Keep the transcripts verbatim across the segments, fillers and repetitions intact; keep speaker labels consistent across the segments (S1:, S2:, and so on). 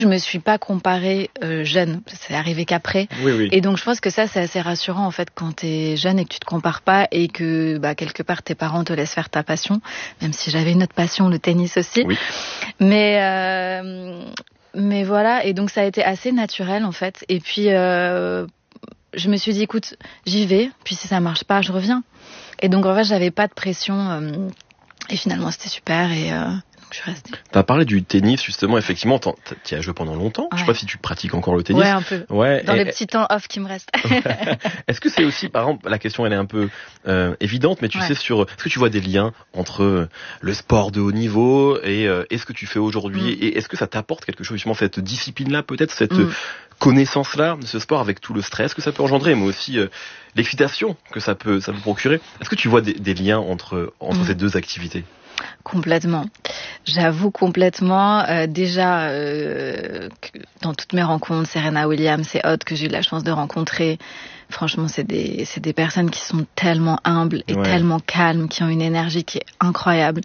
S1: Je me suis pas comparée euh, jeune, c'est arrivé qu'après.
S2: Oui, oui.
S1: Et donc je pense que ça c'est assez rassurant en fait quand t'es jeune et que tu te compares pas et que bah quelque part tes parents te laissent faire ta passion, même si j'avais une autre passion, le tennis aussi.
S2: Oui.
S1: Mais euh, mais voilà, et donc ça a été assez naturel en fait. Et puis euh, je me suis dit écoute, j'y vais, puis si ça marche pas, je reviens. Et donc en fait j'avais pas de pression euh, et finalement c'était super et euh, je suis restée.
S2: T'as parlé du tennis, justement, effectivement, tu as joué pendant longtemps.
S1: Ouais.
S2: Je sais pas si tu pratiques encore le tennis.
S1: Ouais, un peu.
S2: Ouais.
S1: Dans
S2: et,
S1: les petits temps off qui me restent.
S2: Est-ce que c'est aussi, par exemple, la question elle est un peu euh, évidente, mais tu
S1: ouais.
S2: sais, sur, est-ce que tu vois des liens entre euh, le sport de haut niveau et, euh, et ce que tu fais aujourd'hui, mm. et est-ce que ça t'apporte quelque chose, justement, cette discipline-là, peut-être, cette mm. connaissance-là de ce sport avec tout le stress que ça peut engendrer, mais aussi euh, l'excitation que ça peut, ça peut procurer. Est-ce que tu vois des, des liens entre, entre mm. ces deux activités?
S1: Complètement. J'avoue complètement. Euh, déjà, euh, dans toutes mes rencontres, Serena Williams et autres que j'ai eu la chance de rencontrer, franchement, c'est des, c'est des personnes qui sont tellement humbles et ouais. tellement calmes, qui ont une énergie qui est incroyable.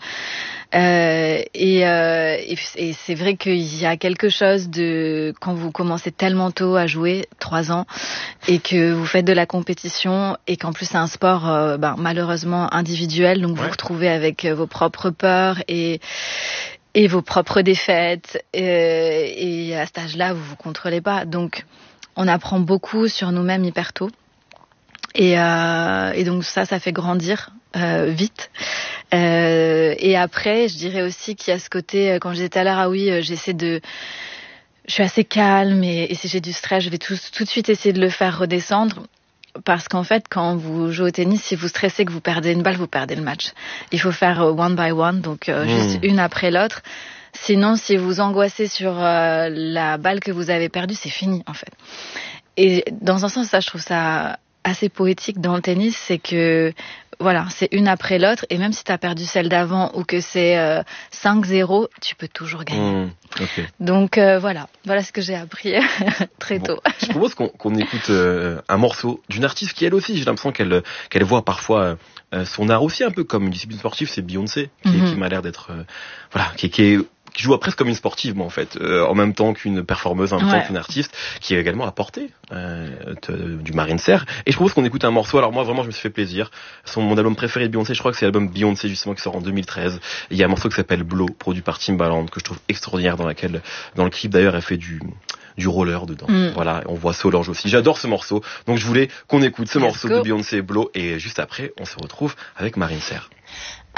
S1: Euh, et, euh, et, et c'est vrai qu'il y a quelque chose de quand vous commencez tellement tôt à jouer, trois ans, et que vous faites de la compétition et qu'en plus c'est un sport euh, ben, malheureusement individuel, donc ouais. vous vous retrouvez avec vos propres peurs et et vos propres défaites, et, et à cet âge-là vous vous contrôlez pas, donc on apprend beaucoup sur nous-mêmes hyper tôt. Et, euh, et donc ça, ça fait grandir euh, vite. Euh, et après, je dirais aussi qu'il y a ce côté, quand je disais tout à l'heure, ah oui, j'essaie de... Je suis assez calme et, et si j'ai du stress, je vais tout, tout de suite essayer de le faire redescendre. Parce qu'en fait, quand vous jouez au tennis, si vous stressez que vous perdez une balle, vous perdez le match. Il faut faire one by one, donc euh, mmh. juste une après l'autre. Sinon, si vous angoissez sur euh, la balle que vous avez perdue, c'est fini en fait. Et dans un sens, ça, je trouve ça assez poétique dans le tennis, c'est que voilà, c'est une après l'autre, et même si tu as perdu celle d'avant ou que c'est euh, cinq zéro, tu peux toujours gagner. Mmh, okay. Donc euh, voilà, voilà ce que j'ai appris très
S2: bon,
S1: tôt.
S2: Je propose qu'on, qu'on écoute euh, un morceau d'une artiste qui elle aussi, j'ai l'impression qu'elle qu'elle voit parfois euh, son art aussi un peu comme une discipline sportive, c'est Beyoncé, qui, mmh. qui m'a l'air d'être euh, voilà, qui, qui est qui joue presque comme une sportive, moi, en fait, euh, en même temps qu'une performeuse, en même temps ouais. qu'une artiste, qui a également apporté euh, te, du Marine Serre. Et je propose qu'on écoute un morceau. Alors moi, vraiment, je me suis fait plaisir. Son, mon album préféré de Beyoncé, je crois que c'est l'album Beyoncé, justement, qui sort en deux mille treize. Et il y a un morceau qui s'appelle Blow, produit par Timbaland, que je trouve extraordinaire, dans laquelle, dans le clip d'ailleurs, elle fait du du roller dedans. Mm. Voilà, on voit Solange aussi. J'adore ce morceau. Donc je voulais qu'on écoute ce
S1: Let's
S2: morceau
S1: go.
S2: de Beyoncé, Blow, et juste après, on se retrouve avec Marine Serre.